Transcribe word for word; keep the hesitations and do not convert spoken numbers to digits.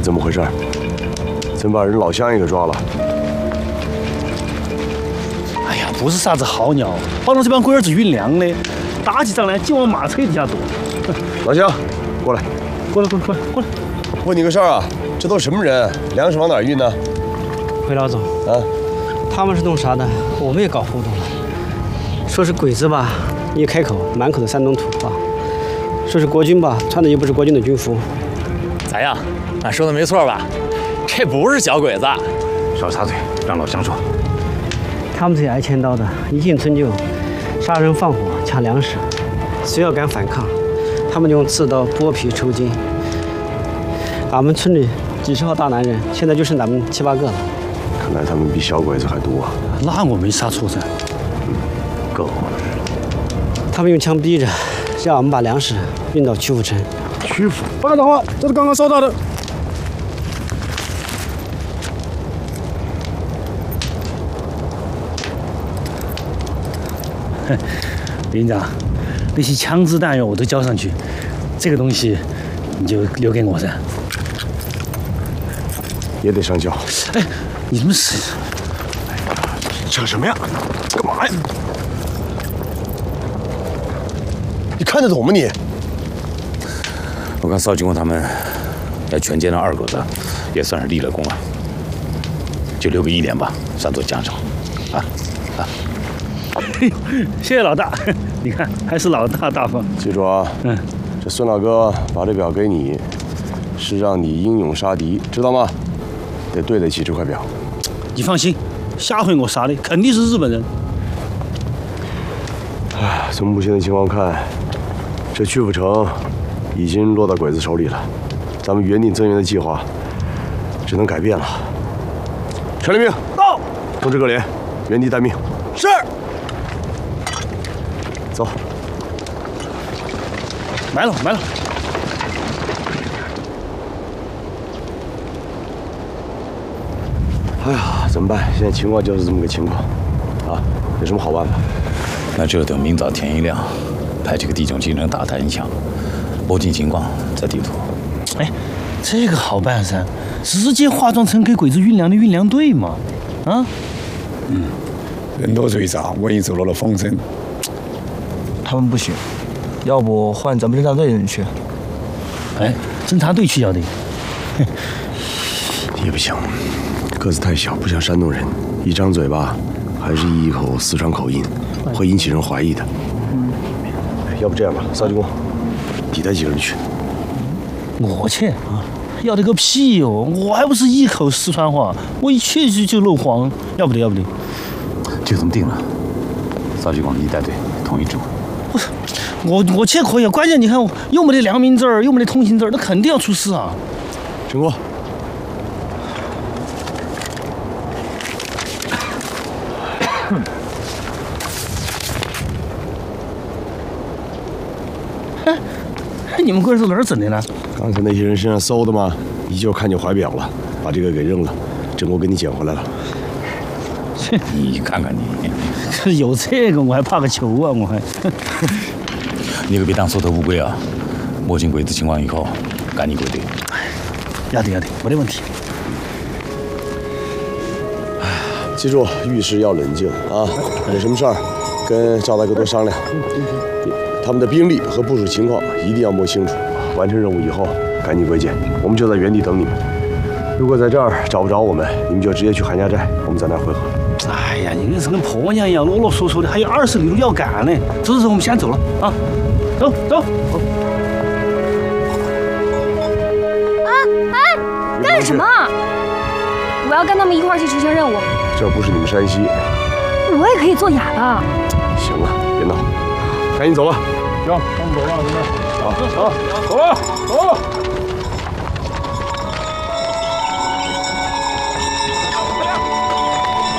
怎么回事？怎么把人老乡也给抓了？ 哎呀，不是啥子好鸟，帮着这帮龟儿子运粮的，打起仗来就往马车底下躲。 老乡，过来， 过来，过来，过来，过来。 问你个事儿啊，这都什么人？粮食往哪儿运呢？ 回老总啊， 他们是弄啥的？我们也搞糊涂了。说是鬼子吧，一开口满口的山东土话；说是国军吧，穿的又不是国军的军服。 咋样？俺说的没错吧？这不是小鬼子。 少插嘴，让老乡说。 他们这些挨千刀的，一进村就杀人放火、抢粮食，谁要敢反抗，他们就用刺刀剥皮抽筋。俺们村里几十号大男人，现在就剩咱们七八个了。 看来他们比小鬼子还多啊。 那我没啥错噻。 够了。 他们用枪逼着，让我们把粮食运到曲阜城。 曲阜？ 报告长官，这是刚刚收到的。 哼，连长，那些枪支弹药我都交上去，这个东西你就留给我噻。 也得上交。 哎，你怎么是？ 扯什么呀？干嘛呀？你看得懂吗你？ 我看邵军官他们要全歼那二狗子，也算是立了功了。就留个一年吧，算作奖赏。啊啊！ 谢谢老大，你看还是老大大方。 记住啊，嗯，这孙老哥把这表给你，是让你英勇杀敌，知道吗？得对得起这块表。 你放心，下回我杀的肯定是日本人。 唉，从目前的情况看，这曲阜城已经落到鬼子手里了，咱们原定增援的计划只能改变了。传令兵到，通知各连原地待命。是。走。 埋了，埋了。 哎呀，怎么办？现在情况就是这么个情况，啊，有什么好办法？ 那就等明早天一亮，派几个弟兄进城打探一下，摸清情况再地图。 哎，这个好办噻，直接化妆成给鬼子运粮的运粮队嘛，啊？ 嗯，人多嘴杂，万一走漏了风声。 他们不行，要不换咱们侦察队人去？ 哎，侦察队去要得。 也不行，个子太小，不像山东人，一张嘴巴还是一口四川口音，会引起人怀疑的。嗯，要不这样吧，邵军官，你带几个人去？ 我去啊，要得个屁哟！我还不是一口四川话，我一去就就漏黄，要不得，要不得。 就这么定了，邵军官你带队，统一指挥。 不是，我我去可以啊，关键你看又没得良民证又没得通行证，那肯定要出事啊！ 陈国。 哎，你们哥是哪儿整的呢？ 刚才那些人身上搜的吗？一就看见怀表了，把这个给扔了，郑国给你捡回来了。 你看看你， 有这个我还怕个球啊！我还， 你可别当缩头乌龟啊！摸清鬼子情况以后，赶紧归队。 要得要得，没得问题。 记住，遇事要冷静啊！有什么事儿，跟赵大哥多商量。他们的兵力和部署情况一定要摸清楚。完成任务以后，赶紧归建，我们就在原地等你们。如果在这儿找不着我们，你们就直接去韩家寨，我们在那儿汇合。 哎呀，你这是跟婆娘一样啰啰嗦嗦的，还有二十里路要赶呢。走走走，我们先走了啊！走走。 啊哎，干什么？我要跟他们一块儿去执行任务。 这不是你们山西， 我也可以做哑巴。 行了，别闹，赶紧走吧。 行，咱们走了，兄弟。 好，好，走了，走了。